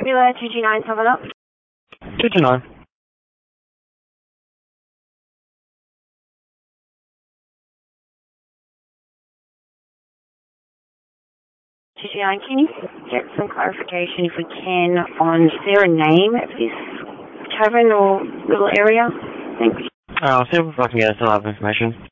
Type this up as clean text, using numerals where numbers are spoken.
Miller 2G9, have a look. 229. Can you get some clarification, if we can, on is there a name of this tavern or little area? Thanks. I'll see if I can get some other information.